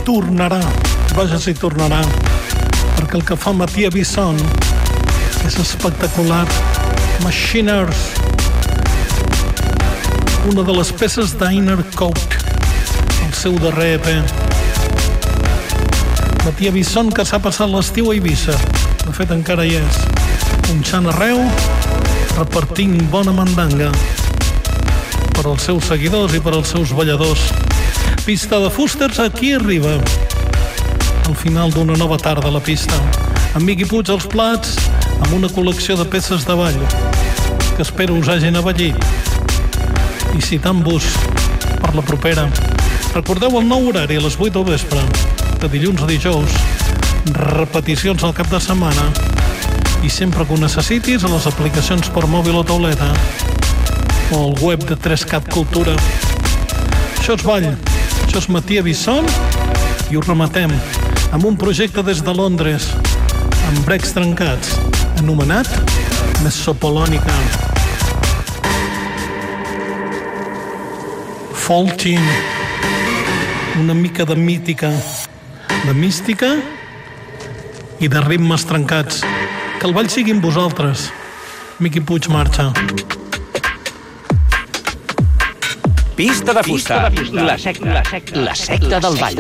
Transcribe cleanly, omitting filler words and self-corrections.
tornarà, vaja si tornarà, perquè el que fa Mattia Bisson és espectacular. Machiners, una de les peces d'Inner Coat, el seu darrer EP. Mattia Bisson, que s'ha passat l'estiu a Eivissa, de fet encara hi és, punxant arreu, repartint bona mandanga per als seus seguidors i per als seus balladors. Pista de Fusters, aquí arriba al final d'una nova tarda a la pista, amb Miqui Puig als plats, amb una col·lecció de peces de ball que espero us hagin avallit i citant-vos per la propera. Recordeu el nou horari a les 8 del vespre, de dilluns a dijous, repeticions al cap de setmana i sempre que ho necessitis a les aplicacions per mòbil o tauleta o al web de 3Cat Cultura. Això és ball, això és Mattia Bisson i ho rematem amb un projecte des de Londres amb breaks trencats anomenat Mesopolònica. Faulting, una mica de mítica, de mística i de ritmes trencats. Que el ball sigui amb vosaltres. Miqui Puig marxa. Pista de fusta, la secta del ball.